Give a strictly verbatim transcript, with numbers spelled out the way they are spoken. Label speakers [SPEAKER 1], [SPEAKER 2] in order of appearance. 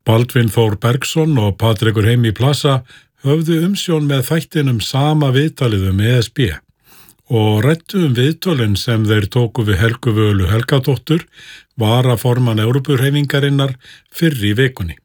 [SPEAKER 1] Baldvin Þór Bergsson og Patrekur Heimi Plasa höfðu umsjón með þættinum Sama viðtalið um E S B og ræddu um viðtölin sem þeir tóku við Helgu Völu Helgadóttur, varaformann Evrópuhreyfingarinnar, fyrr í vikunni.